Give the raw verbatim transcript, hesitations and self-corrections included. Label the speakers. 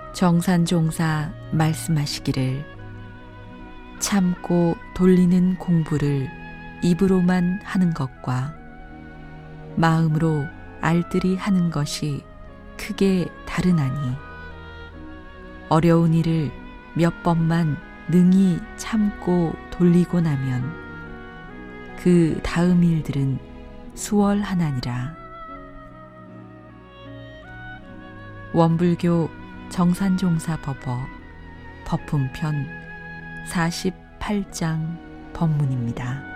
Speaker 1: 정산종사 말씀하시기를 참고 돌리는 공부를 입으로만 하는 것과 마음으로 알뜰히 하는 것이 크게 다르나니 어려운 일을 몇 번만 능히 참고 돌리고 나면 그 다음 일들은 수월하나니라. 원불교 정산종사법어 법품편 사십팔 장 법문입니다.